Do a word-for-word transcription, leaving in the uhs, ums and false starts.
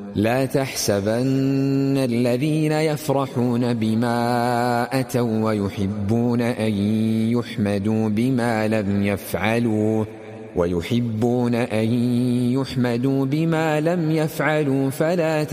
لا تحسبن الذين يفرحون بما أتوا ويحبون أن يحمدوا بما لم يفعلوا ويحبون أن يحمدوا بما لم يفعلوا فلا